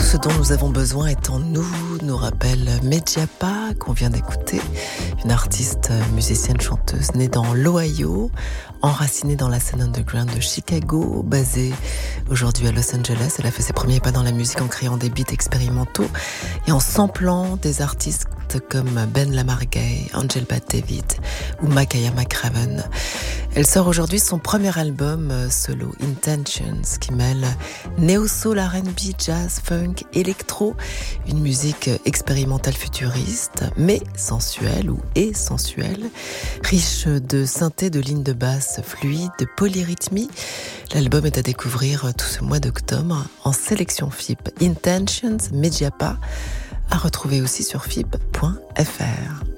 ce dont nous avons besoin est en nous, nous rappelle Mediapa qu'on vient d'écouter, une artiste musicienne chanteuse née dans l'Ohio, enracinée dans la scène underground de Chicago, basée aujourd'hui à Los Angeles. Elle a fait ses premiers pas dans la musique en créant des beats expérimentaux et en samplant des artistes comme Ben Lamar-Gay, Angel Bat David ou Makaya McCraven. Elle sort aujourd'hui son premier album solo, Intentions, qui mêle néo-soul, R&B, jazz, funk, électro, une musique expérimentale futuriste, mais sensuelle ou sensuelle, riche de synthés, de lignes de basse fluides, de polyrythmie. L'album est à découvrir tout ce mois d'octobre en sélection FIP. Intentions, Mediapa, à retrouver aussi sur fib.fr.